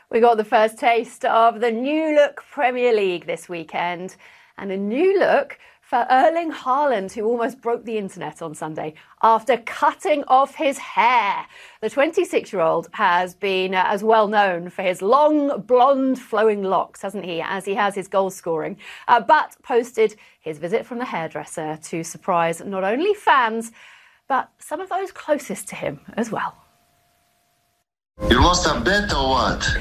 We got the first taste of the new look Premier League this weekend, and a new look for Erling Haaland, who almost broke the internet on Sunday after cutting off his hair. The 26-year-old has been as well known for his long, blonde, flowing locks, hasn't he, as he has his goal scoring, but posted his visit from the hairdresser to surprise not only fans, but some of those closest to him as well. You lost a bet or what?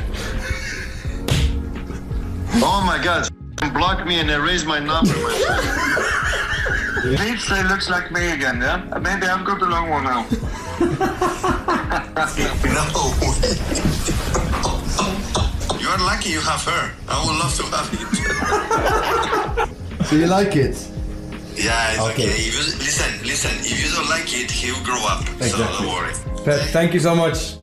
Oh my God, block me and erase my number, my friend. Please say looks like me again, yeah? Maybe I've got the long one now. No. You're lucky you have her. I would love to have it. So you like it? Yeah, it's okay. Listen, if you don't like it, he'll grow up. Exactly. So don't worry. Thank you so much.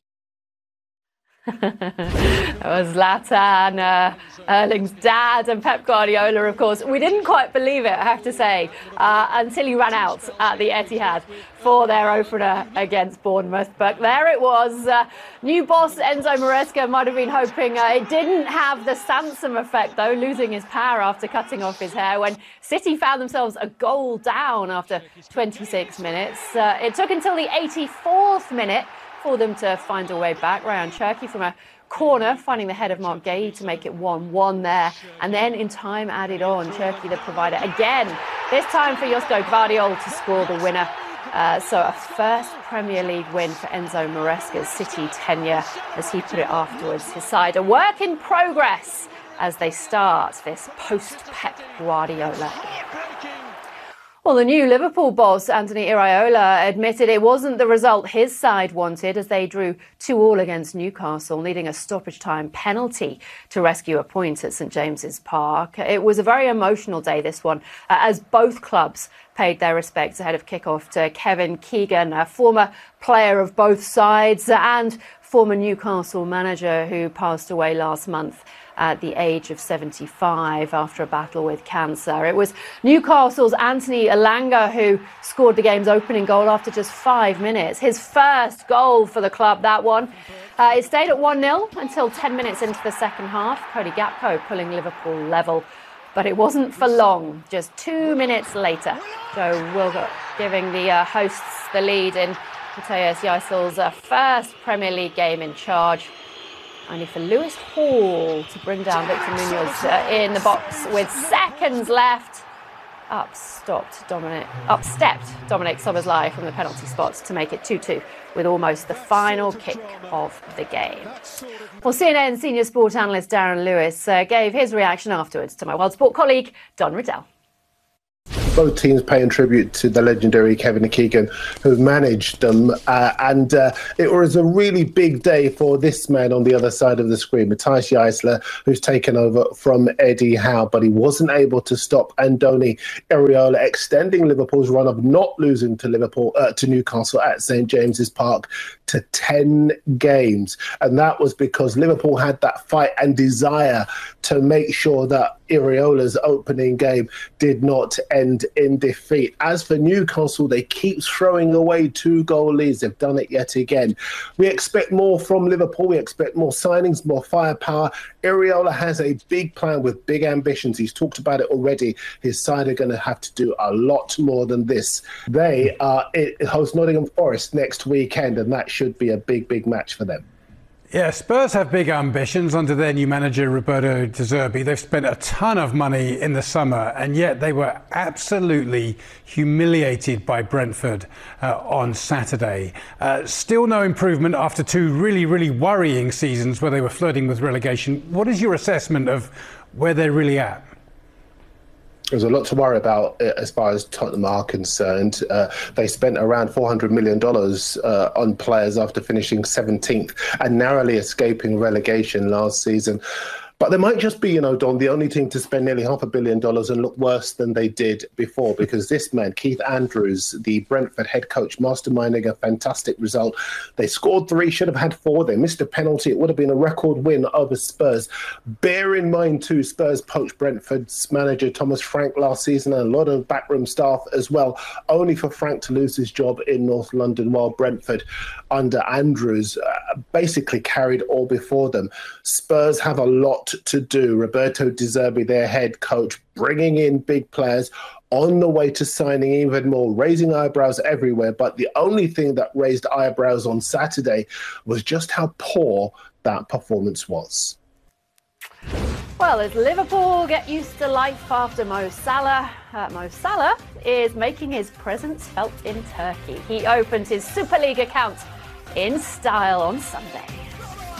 That was Zlatan, Erling's dad, and Pep Guardiola, of course. We didn't quite believe it, I have to say, until he ran out at the Etihad for their opener against Bournemouth. But there it was. New boss Enzo Maresca might have been hoping it didn't have the Sansom effect, though, losing his power after cutting off his hair when City found themselves a goal down after 26 minutes. It took until the 84th minute for them to find a way back. Ryan Cherki from a corner, finding the head of Mark Guéhi to make it 1-1 there. And then in time added on, Cherki the provider again, this time for Josko Gvardiol to score the winner. So a first Premier League win for Enzo Maresca's City tenure, as he put it afterwards. His side, a work in progress as they start this post-Pep Guardiola era. Well, the new Liverpool boss, Anthony Iraola, admitted it wasn't the result his side wanted as they drew 2-2 against Newcastle, needing a stoppage time penalty to rescue a point at St James's Park. It was a very emotional day, this one, as both clubs paid their respects ahead of kick-off to Kevin Keegan, a former player of both sides and former Newcastle manager who passed away last month at the age of 75 after a battle with cancer. It was Newcastle's Anthony Elanga who scored the game's opening goal after just 5 minutes. His first goal for the club, that one. It stayed at 1-0 until 10 minutes into the second half. Cody Gakpo pulling Liverpool level. But it wasn't for long. Just 2 minutes later, Joe Willock giving the hosts the lead in Matthias Jaisel's first Premier League game in charge. Only for Lewis Hall to bring down Victor Munoz in the box with seconds left. Upstepped Dominic Szoboszlai from the penalty spot to make it 2-2 with almost the final kick of the game. Well, CNN senior sport analyst Darren Lewis gave his reaction afterwards to my World Sport colleague Don Riddell. Both teams paying tribute to the legendary Kevin Keegan, who managed them. And it was a really big day for this man on the other side of the screen, Matthias Jaisler, who's taken over from Eddie Howe. But he wasn't able to stop Andoni Iraola extending Liverpool's run of not losing to Newcastle at St James's Park to 10 games. And that was because Liverpool had that fight and desire to make sure that Iraola's opening game did not end in defeat. As for Newcastle, they keep throwing away 2-goal leads. They've done it yet again. We expect more from Liverpool. We expect more signings, more firepower. Iraola has a big plan with big ambitions. He's talked about it already. His side are going to have to do a lot more than this. They host Nottingham Forest next weekend, and that should be a big, big match for them. Yeah, Spurs have big ambitions under their new manager, Roberto De Zerbi. They've spent a ton of money in the summer, and yet they were absolutely humiliated by Brentford on Saturday. Still no improvement after 2 really, really worrying seasons where they were flirting with relegation. What is your assessment of where they're really at? There's a lot to worry about as far as Tottenham are concerned. They spent around $400 million on players after finishing 17th and narrowly escaping relegation last season. But they might just be, Don, the only team to spend nearly $500 million and look worse than they did before, because this man, Keith Andrews, the Brentford head coach, masterminding a fantastic result. They scored 3, should have had 4. They missed a penalty. It would have been a record win over Spurs. Bear in mind, too, Spurs poached Brentford's manager, Thomas Frank, last season, and a lot of backroom staff as well, only for Frank to lose his job in North London, while Brentford, under Andrews, basically carried all before them. Spurs have a lot to do. Roberto De Zerbi, their head coach, bringing in big players, on the way to signing even more, raising eyebrows everywhere. But the only thing that raised eyebrows on Saturday was just how poor that performance was. Well, as Liverpool get used to life after Mo Salah is making his presence felt in Turkey. He opened his Super League account in style on Sunday.